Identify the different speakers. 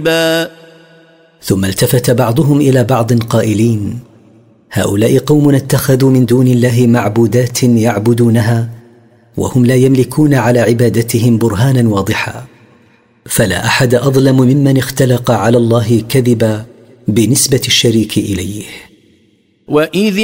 Speaker 1: ثم التفت بعضهم إلى بعض قائلين: هؤلاء قوم اتخذوا من دون الله معبودات يعبدونها وهم لا يملكون على عبادتهم برهانا واضحا، فلا أحد أظلم ممن اختلق على الله كذبا بنسبة الشريك إليه.
Speaker 2: وإذ